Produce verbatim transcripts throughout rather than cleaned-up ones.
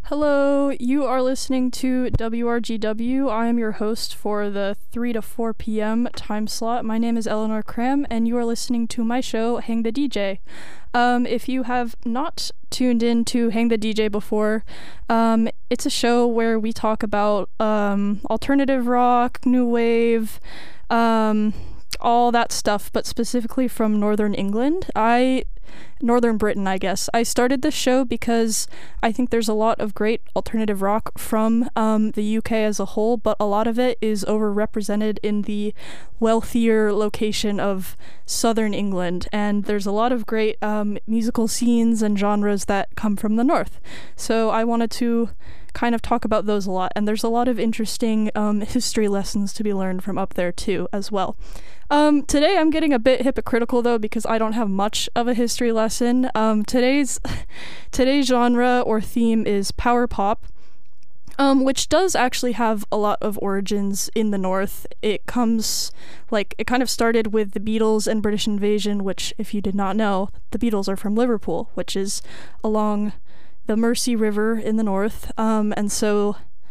Hello, you are listening to W R G W. I am your host for the three to four p.m. time slot. My name is Eleanor Cram, and you are listening to my show, Hang the D J. Um, if you have not tuned in to Hang the D J before, um, it's a show where we talk about um, alternative rock, new wave, um, all that stuff, but specifically from Northern England. I Northern Britain, I guess. I started this show because I think there's a lot of great alternative rock from um, the U K as a whole, but a lot of it is overrepresented in the wealthier location of Southern England, and there's a lot of great um, musical scenes and genres that come from the north. So I wanted to kind of talk about those a lot, and there's a lot of interesting um, history lessons to be learned from up there too, as well. Um, today I'm getting a bit hypocritical though, because I don't have much of a history lesson. Um, today's today's genre or theme is power pop, um, which does actually have a lot of origins in the North. It comes, like, it kind of started with the Beatles and British Invasion, which, if you did not know, the Beatles are from Liverpool, which is along the Mersey River in the north, um, and so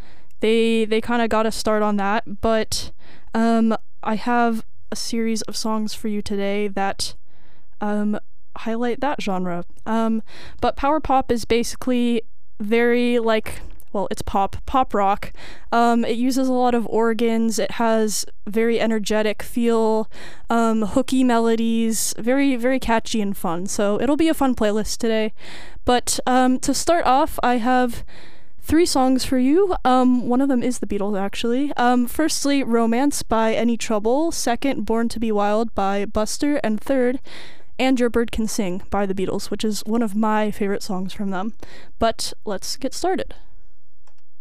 they they kind of got a start on that, but um, I have a series of songs for you today that um, highlight that genre. Um, but power pop is basically very, like, well, it's pop, pop rock. Um, it uses a lot of organs, it has very energetic feel, um, hooky melodies, very, very catchy and fun, so it'll be a fun playlist today. But um, to start off, I have three songs for you. Um, one of them is the Beatles, actually. Um, firstly, Romance by Any Trouble. Second, Born to Be Wild by Buster. And third, And Your Bird Can Sing by the Beatles, which is one of my favorite songs from them. But let's get started.